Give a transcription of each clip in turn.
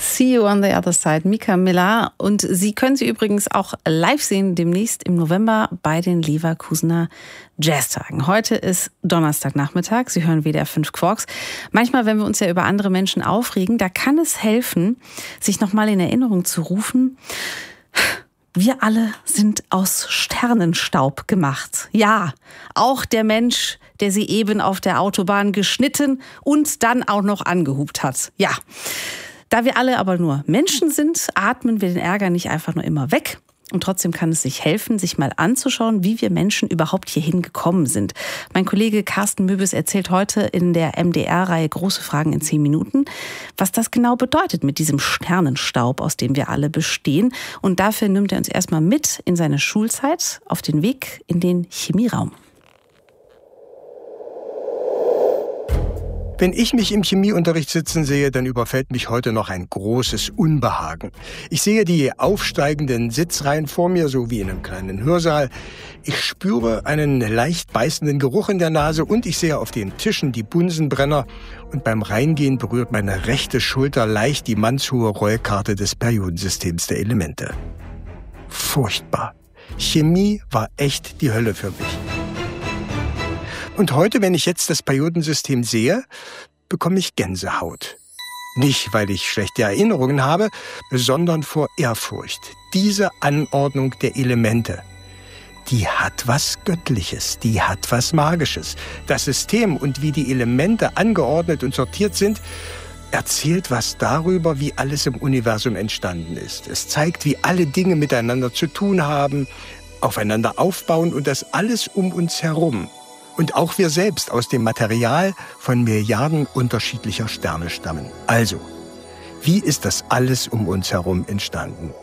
See You on the Other Side, Mika Miller. Und Sie können sie übrigens auch live sehen, demnächst im November bei den Leverkusener Jazztagen. Heute ist Donnerstagnachmittag, Sie hören WDR 5 Quarks. Manchmal, wenn wir uns ja über andere Menschen aufregen, da kann es helfen, sich nochmal in Erinnerung zu rufen: Wir alle sind aus Sternenstaub gemacht. Ja, auch der Mensch, der sie eben auf der Autobahn geschnitten und dann auch noch angehupt hat. Ja, da wir alle aber nur Menschen sind, atmen wir den Ärger nicht einfach nur immer weg. Und trotzdem kann es sich helfen, sich mal anzuschauen, wie wir Menschen überhaupt hierhin gekommen sind. Mein Kollege Carsten Möbis erzählt heute in der MDR-Reihe Große Fragen in 10 Minuten, was das genau bedeutet mit diesem Sternenstaub, aus dem wir alle bestehen. Und dafür nimmt er uns erstmal mit in seine Schulzeit auf den Weg in den Chemieraum. Wenn ich mich im Chemieunterricht sitzen sehe, dann überfällt mich heute noch ein großes Unbehagen. Ich sehe die aufsteigenden Sitzreihen vor mir, so wie in einem kleinen Hörsaal. Ich spüre einen leicht beißenden Geruch in der Nase und ich sehe auf den Tischen die Bunsenbrenner. Und beim Reingehen berührt meine rechte Schulter leicht die mannshohe Rollkarte des Periodensystems der Elemente. Furchtbar. Chemie war echt die Hölle für mich. Und heute, wenn ich jetzt das Periodensystem sehe, bekomme ich Gänsehaut. Nicht, weil ich schlechte Erinnerungen habe, sondern vor Ehrfurcht. Diese Anordnung der Elemente, die hat was Göttliches, die hat was Magisches. Das System und wie die Elemente angeordnet und sortiert sind, erzählt was darüber, wie alles im Universum entstanden ist. Es zeigt, wie alle Dinge miteinander zu tun haben, aufeinander aufbauen und das alles um uns herum. Und auch wir selbst aus dem Material von Milliarden unterschiedlicher Sterne stammen. Also, wie ist das alles um uns herum entstanden?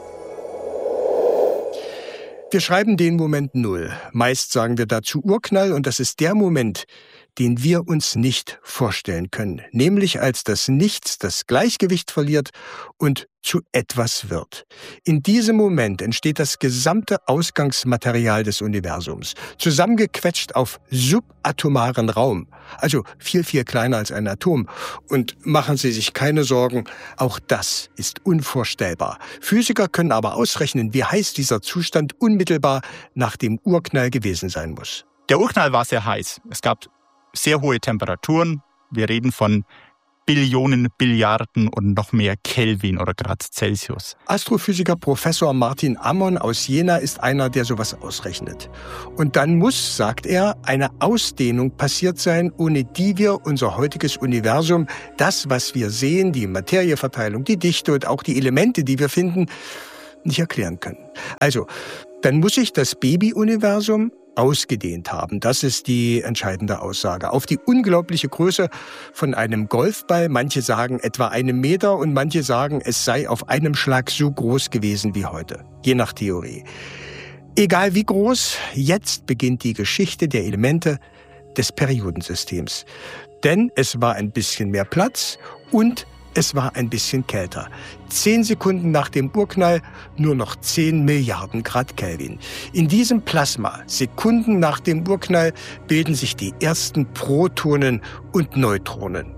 Wir schreiben den Moment Null. Meist sagen wir dazu Urknall und das ist der Moment, den wir uns nicht vorstellen können. Nämlich als das Nichts das Gleichgewicht verliert und zu etwas wird. In diesem Moment entsteht das gesamte Ausgangsmaterial des Universums, zusammengequetscht auf subatomaren Raum, also viel, viel kleiner als ein Atom. Und machen Sie sich keine Sorgen, auch das ist unvorstellbar. Physiker können aber ausrechnen, wie heiß dieser Zustand unmittelbar nach dem Urknall gewesen sein muss. Der Urknall war sehr heiß. Es gab sehr hohe Temperaturen. Wir reden von Billionen, Billiarden und noch mehr Kelvin oder Grad Celsius. Astrophysiker Professor Martin Ammon aus Jena ist einer, der sowas ausrechnet. Und dann muss, sagt er, eine Ausdehnung passiert sein, ohne die wir unser heutiges Universum, das, was wir sehen, die Materieverteilung, die Dichte und auch die Elemente, die wir finden, nicht erklären können. Also, dann muss sich das Baby-Universum ausgedehnt haben. Das ist die entscheidende Aussage. Auf die unglaubliche Größe von einem Golfball. Manche sagen etwa 1 Meter und manche sagen, es sei auf einem Schlag so groß gewesen wie heute. Je nach Theorie. Egal wie groß, jetzt beginnt die Geschichte der Elemente des Periodensystems. Denn es war ein bisschen mehr Platz und es war ein bisschen kälter. 10 Sekunden nach dem Urknall nur noch 10 Milliarden Grad Kelvin. In diesem Plasma, Sekunden nach dem Urknall, bilden sich die ersten Protonen und Neutronen.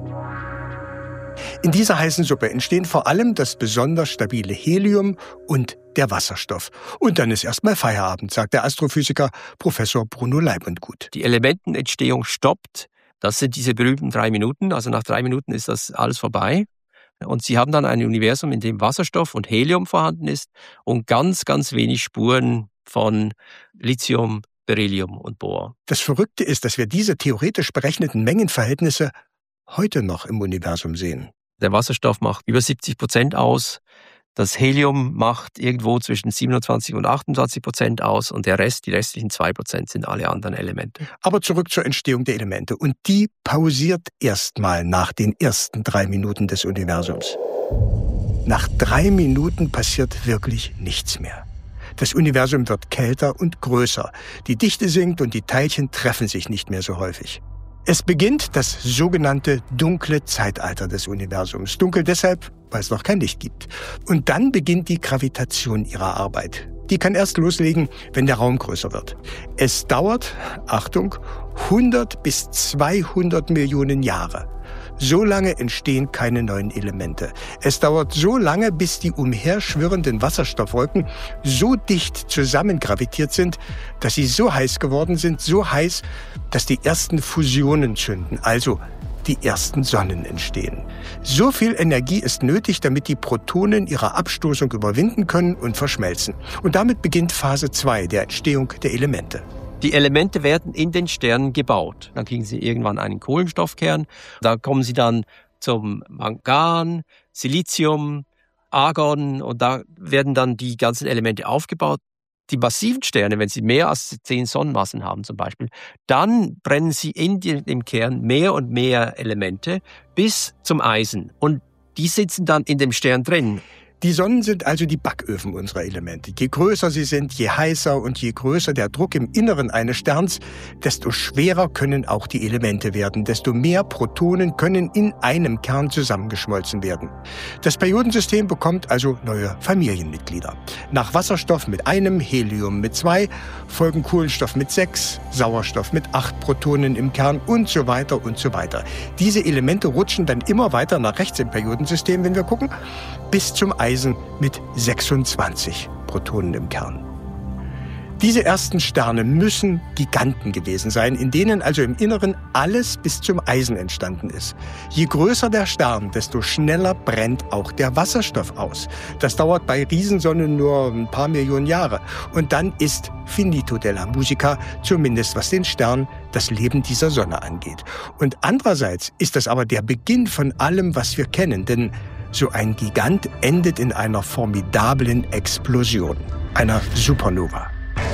In dieser heißen Suppe entstehen vor allem das besonders stabile Helium und der Wasserstoff. Und dann ist erstmal Feierabend, sagt der Astrophysiker Professor Bruno Leibundgut. Die Elementenentstehung stoppt. Das sind diese berühmten 3 Minuten. Also nach 3 Minuten ist das alles vorbei. Und Sie haben dann ein Universum, in dem Wasserstoff und Helium vorhanden ist und ganz, ganz wenig Spuren von Lithium, Beryllium und Bohr. Das Verrückte ist, dass wir diese theoretisch berechneten Mengenverhältnisse heute noch im Universum sehen. Der Wasserstoff macht über 70% aus. Das Helium macht irgendwo zwischen 27% und 28% aus und der Rest, die restlichen 2% sind alle anderen Elemente. Aber zurück zur Entstehung der Elemente. Und die pausiert erstmal nach den ersten 3 Minuten des Universums. Nach 3 Minuten passiert wirklich nichts mehr. Das Universum wird kälter und größer. Die Dichte sinkt und die Teilchen treffen sich nicht mehr so häufig. Es beginnt das sogenannte dunkle Zeitalter des Universums. Dunkel deshalb, weil es noch kein Licht gibt. Und dann beginnt die Gravitation ihrer Arbeit. Die kann erst loslegen, wenn der Raum größer wird. Es dauert, Achtung, 100 bis 200 Millionen Jahre. so lange entstehen keine neuen Elemente. Es dauert so lange, bis die umherschwirrenden Wasserstoffwolken so dicht zusammengravitiert sind, dass sie so heiß geworden sind, so heiß, dass die ersten Fusionen zünden, also die ersten Sonnen entstehen. So viel Energie ist nötig, damit die Protonen ihre Abstoßung überwinden können und verschmelzen. Und damit beginnt Phase 2 der Entstehung der Elemente. Die Elemente werden in den Sternen gebaut. Dann kriegen sie irgendwann einen Kohlenstoffkern. Da kommen sie dann zum Mangan, Silizium, Argon und da werden dann die ganzen Elemente aufgebaut. Die massiven Sterne, wenn sie mehr als 10 Sonnenmassen haben zum Beispiel, dann brennen sie in dem Kern mehr und mehr Elemente bis zum Eisen. Und die sitzen dann in dem Stern drin. Die Sonnen sind also die Backöfen unserer Elemente. Je größer sie sind, je heißer und je größer der Druck im Inneren eines Sterns, desto schwerer können auch die Elemente werden, desto mehr Protonen können in einem Kern zusammengeschmolzen werden. Das Periodensystem bekommt also neue Familienmitglieder. Nach Wasserstoff mit einem, Helium mit 2, folgen Kohlenstoff mit 6, Sauerstoff mit 8 Protonen im Kern und so weiter und so weiter. Diese Elemente rutschen dann immer weiter nach rechts im Periodensystem, wenn wir gucken, bis zum Eisen mit 26 Protonen im Kern. Diese ersten Sterne müssen Giganten gewesen sein, in denen also im Inneren alles bis zum Eisen entstanden ist. Je größer der Stern, desto schneller brennt auch der Wasserstoff aus. Das dauert bei Riesensonnen nur ein paar Millionen Jahre. Und dann ist finito della musica, zumindest was den Stern, das Leben dieser Sonne angeht. Und andererseits ist das aber der Beginn von allem, was wir kennen, denn so ein Gigant endet in einer formidablen Explosion, einer Supernova.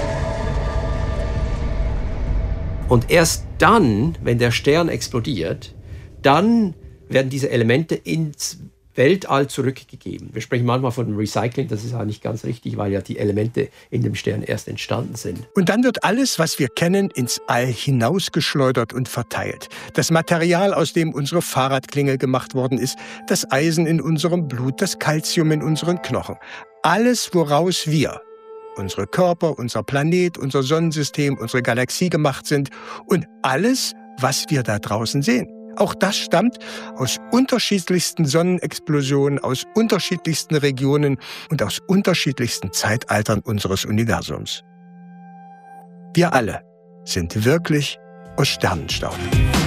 Und erst dann, wenn der Stern explodiert, dann werden diese Elemente ins Weltall zurückgegeben. Wir sprechen manchmal von Recycling, das ist ja nicht ganz richtig, weil ja die Elemente in dem Stern erst entstanden sind. Und dann wird alles, was wir kennen, ins All hinausgeschleudert und verteilt. Das Material, aus dem unsere Fahrradklingel gemacht worden ist, das Eisen in unserem Blut, das Calcium in unseren Knochen. Alles, woraus wir, unsere Körper, unser Planet, unser Sonnensystem, unsere Galaxie gemacht sind und alles, was wir da draußen sehen. Auch das stammt aus unterschiedlichsten Sonnenexplosionen, aus unterschiedlichsten Regionen und aus unterschiedlichsten Zeitaltern unseres Universums. Wir alle sind wirklich aus Sternenstaub.